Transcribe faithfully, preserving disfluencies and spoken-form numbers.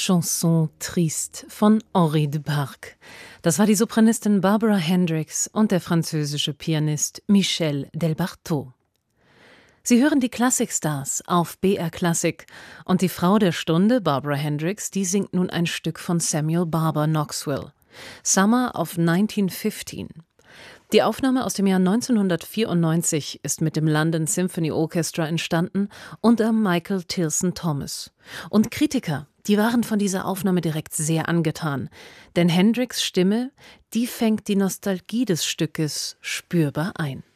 Chanson triste von Henri Duparc. Das war die Sopranistin Barbara Hendricks und der französische Pianist Michel Delbartau. Sie hören die Klassikstars auf B R Klassik und die Frau der Stunde, Barbara Hendricks, die singt nun ein Stück von Samuel Barber Knoxville, Summer of neunzehnhundertfünfzehn. Die Aufnahme aus dem Jahr neunzehnhundertvierundneunzig ist mit dem London Symphony Orchestra entstanden unter Michael Tilson Thomas. Und Kritiker, die waren von dieser Aufnahme direkt sehr angetan, denn Hendricks' Stimme, die fängt die Nostalgie des Stückes spürbar ein.